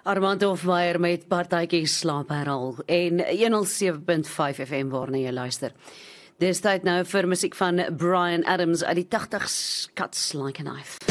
Armand Hofmeyer met partytjie slaap herhaal en 107.5 FM waarna jy luister. Dis tyd nou vir musiek van Bryan Adams uit die 80s, Cuts Like a Knife.